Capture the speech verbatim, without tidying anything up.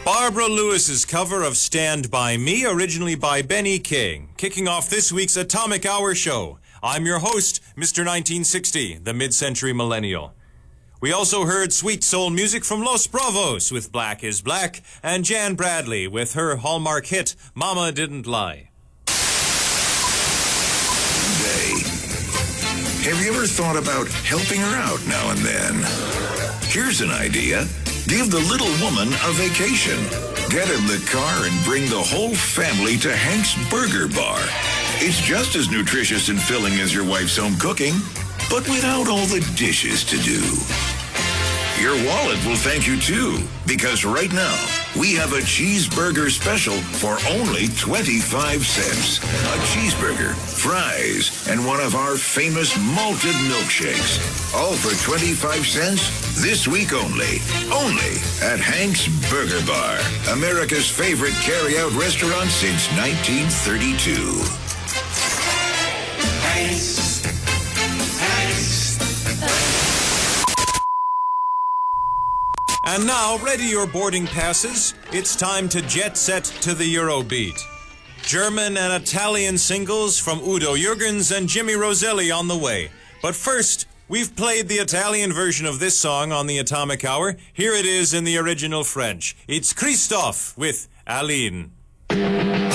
Barbara Lewis's cover of Stand By Me, originally by Benny King, kicking off this week's Atomic Hour show. I'm your host, Mister nineteen sixty, the mid-century millennial. We also heard sweet soul music from Los Bravos with Black is Black, and Jan Bradley with her Hallmark hit, Mama Didn't Lie. Day. Have you ever thought about helping her out now and then? Here's an idea. Give the little woman a vacation. Get in the car and bring the whole family to Hank's Burger Bar. It's just as nutritious and filling as your wife's home cooking, but without all the dishes to do. Your wallet will thank you too, because right now, we have a cheeseburger special for only twenty-five cents. A cheeseburger, fries, and one of our famous malted milkshakes. All for twenty-five cents this week only. Only at Hank's Burger Bar, America's favorite carry-out restaurant since nineteen thirty-two. Hank's, Hank's. And now, ready your boarding passes. It's time to jet set to the Eurobeat. German and Italian singles from Udo Jürgens and Jimmy Roselli on the way. But first, we've played the Italian version of this song on the Atomic Hour. Here it is in the original French. It's Christophe with Aline.